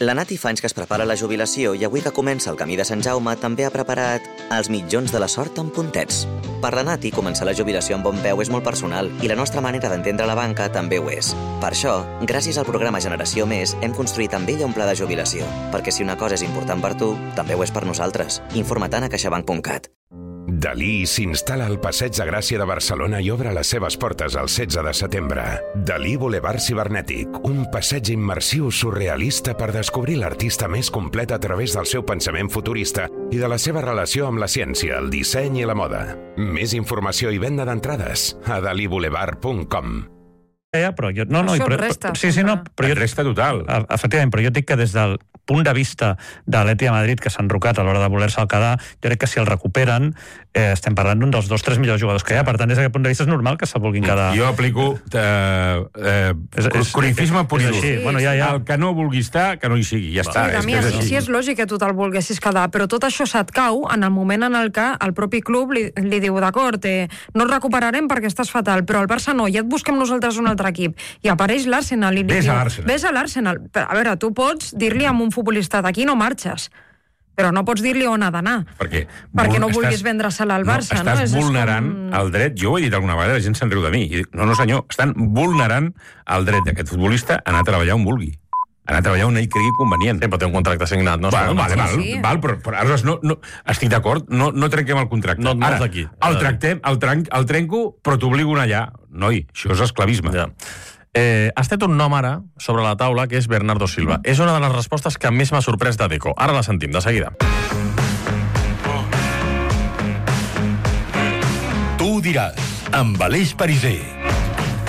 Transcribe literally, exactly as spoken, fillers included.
La Nati fa anys que es prepara la jubilació i avui que comença el camí de Sant Jaume també ha preparat els mitjons de la sort amb puntets. Per la Nati, començar la jubilació amb bon peu és molt personal i la nostra manera d'entendre la banca també ho és. Per això, gràcies al programa Generació Més, hem construït amb ella un pla de jubilació, perquè si una cosa és important per tu, també ho és per nosaltres. Informa-te'n a caixabank punt cat. Dalí s'instal·la al Passeig de Gràcia de Barcelona i obre les seves portes el setze de setembre. Dalí Boulevard Cibernètic, un passeig immersiu surrealista per descobrir l'artista més complet a través del seu pensament futurista i de la seva relació amb la ciència, el disseny i la moda. Més informació i venda d'entrades a dalí boulevard punt com. Però jo, no, no, Això però, resta. sí, sí, no, però jo, resta total. Efectivament, però jo dic que des del punt de vista de l'Atlètic de Madrid, que s'ha enrocat a l'hora de voler-se'l quedar, jo crec que si el recuperen eh, estem parlant d'un dels dos, tres millors jugadors que hi ha. Per tant, des d'aquest punt de vista és normal que se'l vulguin quedar. Jo aplico eh, eh, És- és- corifisme pur i és dur. així. Bueno, ja, ja. El que no vulgui estar, que no hi sigui, ja està. Sí, és, Damià, que és sí, així. sí, és lògic que tu te'l volguessis quedar, però tot això se't cau en el moment en el que el propi club li, li diu, d'acord, eh, no el recuperarem perquè estàs fatal, però el Barça no, ja et busquem nosaltres un altre equip. I apareix l'Arsenal i li Ves diu... a l'Arsenal. Ves a l'Arsenal. Però, a veure, tu pots dir-li a un futbolista d'aquí no marxes, però no pots dir-li on ha d'anar. Perquè, Perquè no estàs- vulguis vendre-se-la al Barça, no? Estàs És- és vulnerant com- el dret, jo ho he dit alguna vegada, la gent se'n riu de mi. I dic, no, no senyor, estan vulnerant el dret d'aquest futbolista a anar a treballar on vulgui. Anar a treballar on ell cregui convenient. Sí, però té un contracte signat, no? Val, vale, val, sí. val, però, però aleshores no, no, estic d'acord, no, no trenquem el contracte. No et mous Ara, d'aquí. el, tractem, el, tren, el trenco, però t'obligo a anar allà. Noi, això és esclavisme. Ja. Eh, has tret un nom ara sobre la taula, que és Bernardo Silva. És una de les respostes que més m'ha sorprès de Deco. Ara la sentim, de seguida. Tu ho diràs, amb Aleix Pariser.